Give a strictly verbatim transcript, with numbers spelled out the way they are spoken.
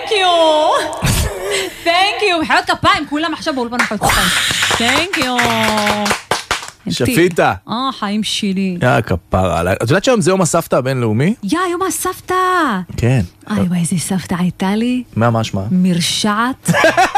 Thank you. Thank you. מחיאות כפיים, כולם עכשיו באולפן מחיאות כפיים. Thank you. שפיטה. אה, חיים שלי. יא, כפרה עליי. את יודעת שהיום זה יום הסבתא הבינלאומי? יא, יום הסבתא. כן. איי, וואי, איזה סבתא הייתה לי. מה, מה שמה? מרשעת.